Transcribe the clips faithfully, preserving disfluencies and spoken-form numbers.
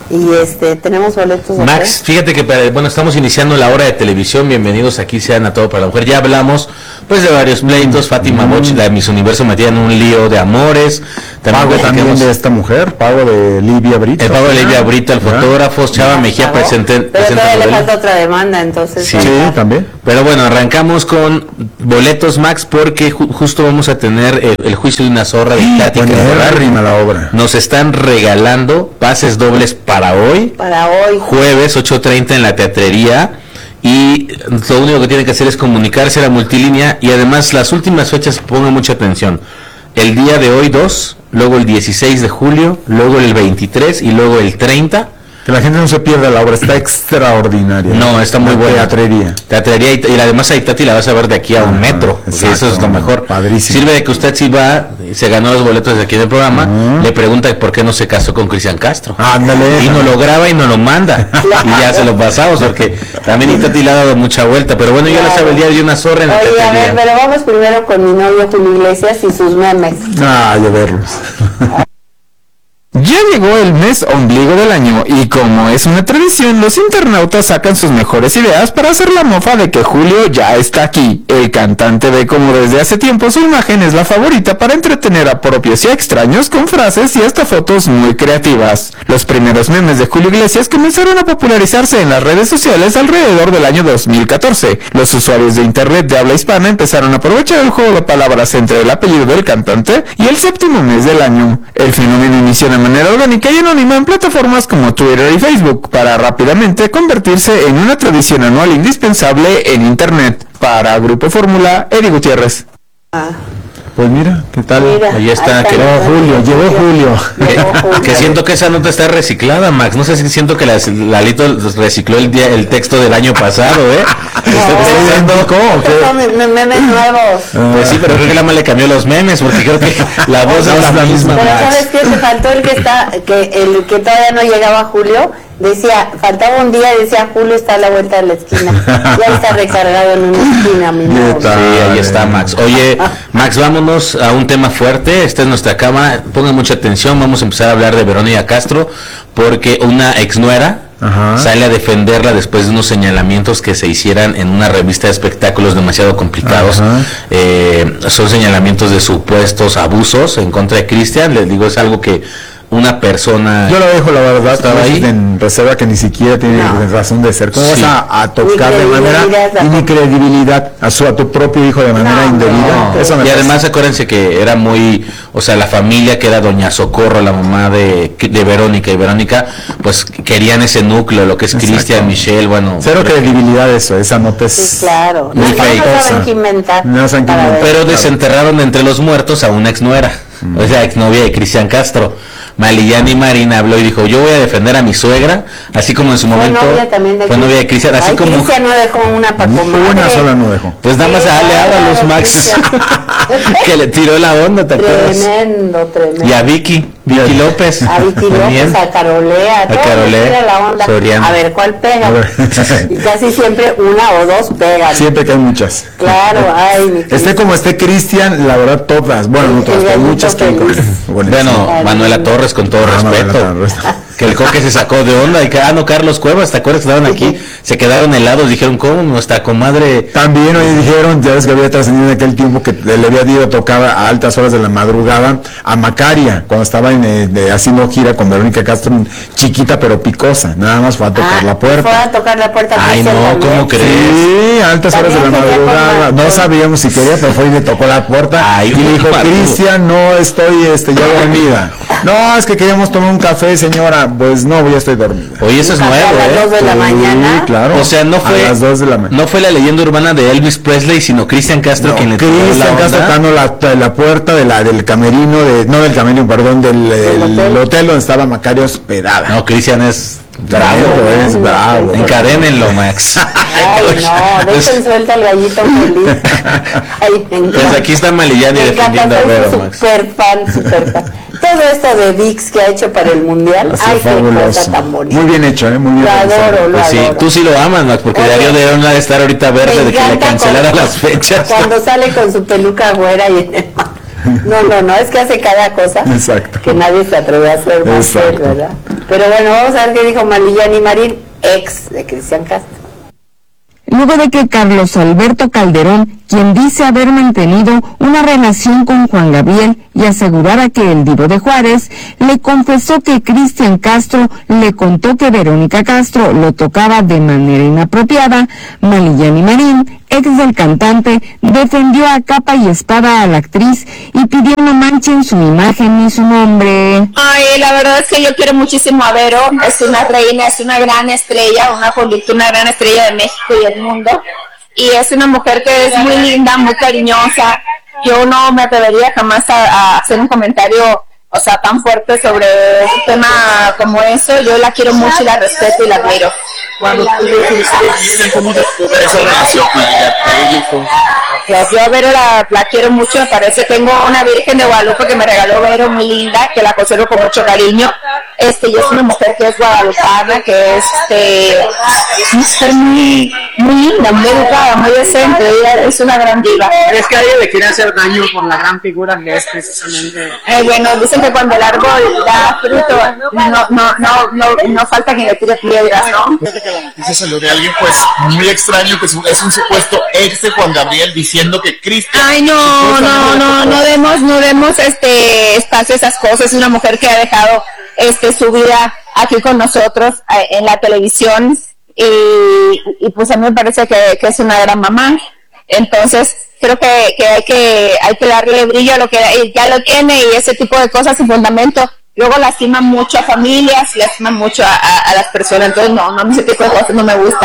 Y este, tenemos boletos. Max, fíjate que, bueno, estamos iniciando la hora de televisión. Bienvenidos aquí sean a Todo para la Mujer. Ya hablamos, pues, de varios pleitos. Mm. Fátima mm. Boch, la de Miss Universo, metida en un lío de amores. También pago también de esta mujer, pago de Livia Brito. El pago de Livia Brito, el fotógrafo, Chava no, Mejía, presente. Pero todavía le falta otra demanda, entonces. Sí, sí, también. Pero bueno, arrancamos con boletos, Max, porque ju justo vamos a tener el, el juicio de una zorra de Tati. Rima la obra. Nos están regalando pases dobles para hoy. Para hoy. Jueves, ocho treinta en la teatrería. Y lo único que tienen que hacer es comunicarse a la multilínea. Y además, las últimas fechas, pongan mucha atención. El día de hoy, dos, luego el dieciséis de julio, luego el veintitrés y luego el treinta. Que la gente no se pierda la obra, está extraordinaria. No, está muy buena. Teatrería. Teatrería y, y además a Tati la vas a ver de aquí a un ah, metro. Exacto, eso es lo mejor. Padrísimo. Sirve de que usted si va, se ganó los boletos de aquí en el programa, uh-huh. le pregunta por qué no se casó con Cristian Castro. Ándale. Y nos lo graba y nos lo manda. Y ya se lo pasamos, porque también Tati le ha dado mucha vuelta. Pero bueno, claro. Yo la sabía de una zorra en la Oye, teatrería. A ver, pero vamos primero con mi novio Julio Iglesias y sus memes. Ah, de verlos. Ya llegó el mes ombligo del año y como es una tradición, los internautas sacan sus mejores ideas para hacer la mofa de que Julio ya está aquí. El cantante ve como desde hace tiempo su imagen es la favorita para entretener a propios y a extraños con frases y hasta fotos muy creativas. Los primeros memes de Julio Iglesias comenzaron a popularizarse en las redes sociales alrededor del año dos mil catorce. Los usuarios de internet de habla hispana empezaron a aprovechar el juego de palabras entre el apellido del cantante y el séptimo mes del año. El fenómeno inició de manera orgánica y anónima en plataformas como Twitter y Facebook para rápidamente convertirse en una tradición anual indispensable en internet. Para Grupo Fórmula, Eddie Gutiérrez. Ah. Pues mira, ¿qué tal? Mira, ahí está, que llegó Julio, llegó Julio. Que, que siento que esa nota está reciclada, Max. No sé si siento que la, Lalito recicló el día, el texto del año pasado, ¿eh? No, ¿Cómo? Son memes nuevos. Pues sí, pero creo que la más le cambió los memes, porque creo que la voz es la misma. Pero Max. ¿sabes qué? Te faltó el que está, que el que todavía no llegaba Julio. Decía, faltaba un día y decía, Julio está a la vuelta de la esquina. Ya está recargado en una esquina, mi amor. Sí, ahí está Max. Oye, Max, vámonos a un tema fuerte. Esta es nuestra cama. Pongan mucha atención. Vamos a empezar a hablar de Verónica Castro, porque una exnuera Ajá. sale a defenderla después de unos señalamientos que se hicieran en una revista de espectáculos demasiado complicados. Eh, son señalamientos de supuestos abusos en contra de Cristian. Les digo, es algo que una persona... Yo lo dejo, la verdad, estaba ahí en reserva, que ni siquiera tiene no. razón de ser. ¿Cómo sí. vas a, a tocar de manera y ni credibilidad a, su, a tu propio hijo de manera no, indebida? No. Eso me y parece. Además acuérdense que era muy, o sea, la familia que era doña Socorro, la mamá de, de Verónica, y Verónica, pues querían ese núcleo, lo que es Cristian, Michelle, bueno... Cero credibilidad eso, esa nota es... Sí, claro. Muy no, fake. No saben qué inventar. No saben qué inventar. Pero desenterraron entre los muertos a una exnuera, mm. o sea, exnovia de Cristian Castro. Malillani Marina habló y dijo, yo voy a defender a mi suegra, así como en su momento fue novia también de fue novia de Cristian, así Ay, como Cristian no dejó una para comer. Una sola no dejó. Pues nada más a Ale Ábalos, Max, que le tiró la onda, ¿te acuerdas? Tremendo, tremendo. Y a Vicky, Vicky López. A Vicky López, a Carolea, a Carolea, la onda. Soriano. A ver, ¿cuál pega? Y casi siempre una o dos pegan. Siempre que hay muchas. Claro, ay, mi Cristian. Esté como esté Cristian, la verdad todas, bueno, no todas, pero muchas que bueno, bueno, Manuela Torres, con todo ah, respeto. Que el Coque se sacó de onda y que, ah, no, Carlos Cuevas, ¿te acuerdas que estaban aquí? Se quedaron helados, dijeron, ¿cómo? Nuestra comadre... También hoy dijeron, ya ves que había trascendido en aquel tiempo que le había ido tocar a altas horas de la madrugada a Macaria, cuando estaba en, eh, de, haciendo gira con Verónica Castro, chiquita pero picosa, nada más fue a tocar ah, la puerta. Fue a tocar la puerta. Ay, no, también. ¿cómo crees? Sí, a altas horas de la madrugada, no sabíamos si quería, pero fue y le tocó la puerta. Ay, y le dijo, Cristian, no estoy este, ya dormida. No, es que queríamos tomar un café, señora. Pues no, ya estoy dormida. Oye, eso es nuevo, ¿eh? A las dos de la sí, mañana. Claro. O sea, no fue a las dos de la mañana. No fue la leyenda urbana de Elvis Presley, sino Cristian Castro no, quien le tocó Cristian Castro tocando la, la puerta de la del camerino, de no del camerino, perdón, del el hotel? hotel donde estaba Macario hospedada. No, Cristian es bravo, es no, bravo. No, encadénenlo, Max. Ay, no, dejen suelta el gallito feliz. Ay, pues aquí está Malillani defendiendo a Vero, Max. Super fan, super fan. Todo esto de VIX que ha hecho para el mundial, sí, ay, qué cosa tan bonita. Muy bien hecho, ¿eh? Muy bien. Lo adoro, lo pues sí, adoro. Tú sí lo amas, Max, porque Oye, Darío de Ona de estar ahorita verde de que le cancelara las fechas. Cuando sale con su peluca güera y no, no, no, es que hace cada cosa Exacto. que nadie se atreve a hacer más, ¿verdad? Pero bueno, vamos a ver qué dijo Malillani Marín, ex de Cristian Castro. Luego de que Carlos Alberto Calderón, quien dice haber mantenido una relación con Juan Gabriel y asegurara que el Divo de Juárez, le confesó que Cristian Castro le contó que Verónica Castro lo tocaba de manera inapropiada, Malillani Marín, ex del cantante, defendió a capa y espada a la actriz y pidió no manchen su imagen ni su nombre. Ay, la verdad es que yo quiero muchísimo a Vero, es una reina, es una gran estrella, una política, una gran estrella de México y del mundo, y es una mujer que es muy linda, muy cariñosa. Yo no me atrevería jamás a, a hacer un comentario, o sea, tan fuerte sobre un tema como eso. Yo la quiero mucho y la respeto y la admiro. Cuando tú esa relación con ella, yo a Vero la, la quiero mucho, me parece. Tengo una Virgen de Guadalupe que me regaló Vero, muy linda, que la conservo con mucho cariño. Este, y es una mujer que es guadalupana, que es este, una mujer muy, muy linda, muy educada, muy decente. Ella es una gran diva. ¿Crees que alguien le quiere hacer daño por la gran figura que es precisamente? Eh, bueno, dicen que cuando el árbol da fruto, no, no, no, no, no falta quien le tire piedras, ¿no? La noticia salió de alguien pues muy extraño, que es un, es un supuesto ex de Juan Gabriel diciendo que Cristian... Ay, no, no, no, no demos, no demos este espacio a esas cosas. Es una mujer que ha dejado este su vida aquí con nosotros eh, en la televisión y, y pues a mí me parece que, que es una gran mamá. Entonces creo que, que hay que hay que darle brillo a lo que ya lo tiene, y ese tipo de cosas sin fundamento luego lastiman mucho a familias, lastiman mucho a, a, a las personas. Entonces no, no, ese tipo de cosas no me gusta.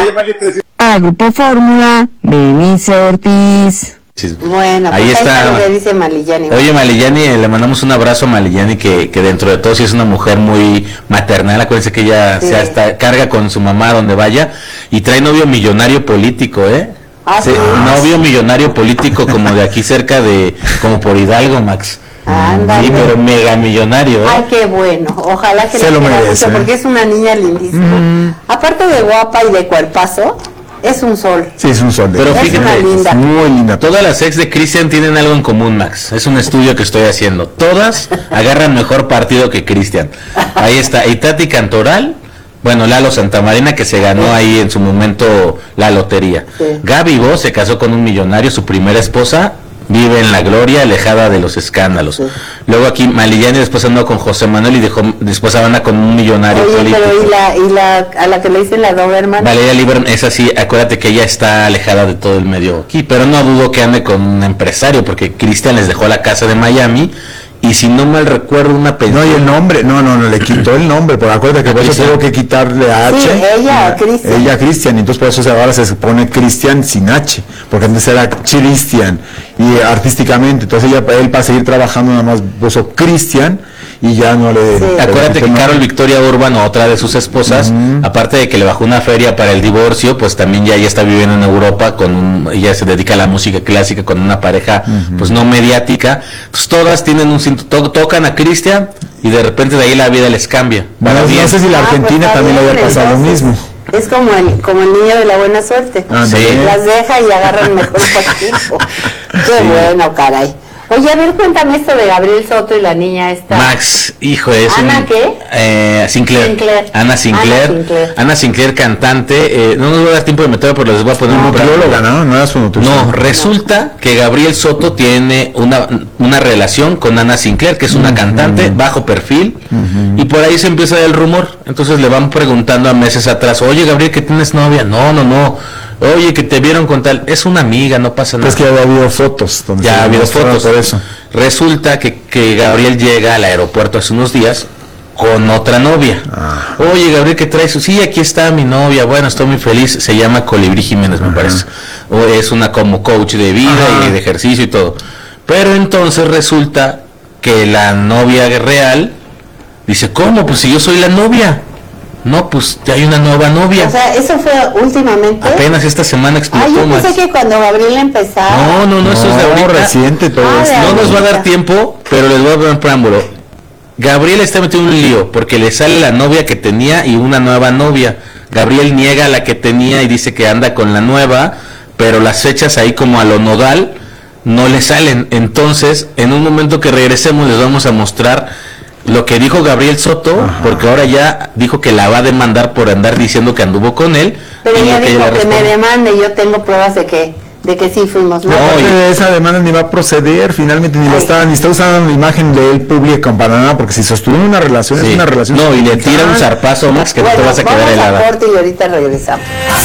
A Grupo Fórmula, Benice Ortiz. Sí. Bueno, ahí pues está. Lo que dice Malillani. Oye, Malillani, le mandamos un abrazo a Malillani, que, que dentro de todo sí es una mujer muy maternal. Acuérdense que ella sí. se hasta carga con su mamá donde vaya, y trae novio millonario político, ¿eh? Ah, sí, sí. Novio millonario político, como de aquí cerca de, como por Hidalgo, Max. Ándale. Sí, pero mega millonario, ¿eh? Ay, qué bueno. Ojalá que se le lo quiera merece, mucho, ¿eh? porque es una niña lindísima. Mm. Aparte de guapa y de cuerpazo, es un sol. Sí, es un sol. De Pero es fíjate, una linda. muy linda. Todas las ex de Cristian tienen algo en común, Max. Es un estudio que estoy haciendo. Todas agarran mejor partido que Cristian. Ahí está. Y Tati Cantoral, bueno, Lalo Santamarina, que se ganó ahí en su momento la lotería. Sí. Gaby Bo se casó con un millonario, su primera esposa. Vive en la gloria, alejada de los escándalos. Sí. Luego aquí Malillani después andó con José Manuel y dejó, después anda con un millonario. Oye, político. pero y la, y la, a la que le dicen la Doberman. Valeria Lieberman es así, acuérdate que ella está alejada de todo el medio aquí, pero no dudo que ande con un empresario, porque Cristian les dejó la casa de Miami, y si no mal recuerdo una pensión. No, y el nombre, no, no, no, le quitó el nombre, porque acuérdate que por eso tuvo que quitarle a H. Sí, ella, Cristian. Ella, Cristian, y entonces por eso ahora se pone Cristian sin H, porque antes era Cristian, y artísticamente, entonces ella, él para seguir trabajando nada más puso Cristian, y ya no le... Sí. Acuérdate que Carol Victoria Urban, otra de sus esposas, uh-huh. aparte de que le bajó una feria para el divorcio, pues también ya ella está viviendo en Europa, con un, ella se dedica a la música clásica con una pareja uh-huh. pues no mediática. Pues todas tienen un to, tocan a Cristian y de repente de ahí la vida les cambia. Bueno, no, no sé si la Argentina ah, pues también le había pasado lo mismo. Es como el, como el niño de la buena suerte. Ah, sí. Las deja y agarran mejor tiempo. Qué sí. Bueno, caray. Oye, a ver, cuéntame esto de Gabriel Soto y la niña esta. Max, hijo, es ¿Ana un, qué? Eh, Sinclair. Sinclair. Ana Sinclair. Ana Sinclair. Ana Sinclair, cantante. Eh, no nos voy a dar tiempo de meterlo, pero les voy a poner no, un nutrióloga, ¿no? No era su nutrióloga. No, resulta que Gabriel Soto tiene una, una relación con Ana Sinclair, que es una uh-huh. cantante, bajo perfil, uh-huh. y por ahí se empieza el rumor. Entonces le van preguntando a meses atrás, oye, Gabriel, ¿que tienes novia? No, no, no. Oye, que te vieron con tal, es una amiga, no pasa nada. Es que ya había habido fotos. Donde ya ha habido fotos. Por eso. Resulta que, que Gabriel llega al aeropuerto hace unos días con otra novia. Ah. Oye, Gabriel, ¿qué traes? Sí, aquí está mi novia. Bueno, estoy muy feliz. Se llama Colibrí Jiménez, me Ajá. parece. O es una como coach de vida Ajá. y de ejercicio y todo. Pero entonces resulta que la novia real dice, ¿cómo? Pues si yo soy la novia. No, pues ya hay una nueva novia. O sea, eso fue últimamente. Apenas esta semana explotó. Ah, yo pensé más. que cuando Gabriel empezaba. No, no, no, eso es de ahorita. Reciente todo ah, esto. No ahorita. nos va a dar tiempo, pero les voy a dar un preámbulo. Gabriel está metido en un lío porque le sale la novia que tenía y una nueva novia. Gabriel niega la que tenía y dice que anda con la nueva, pero las fechas ahí como a lo nodal no le salen. Entonces, en un momento que regresemos les vamos a mostrar lo que dijo Gabriel Soto, ajá, porque ahora ya dijo que la va a demandar por andar diciendo que anduvo con él. Pero ella que dijo ella que me demande, yo tengo pruebas de que de que sí fuimos. No, no y de esa demanda ni va a proceder, finalmente ni lo está, ni está usando la imagen de él pública para nada, porque si sostuvieron una relación, sí, es una relación. No, y le tira un zarpazo, Max, que bueno, no te vas a quedar helada. Vamos a corte y ahorita regresamos.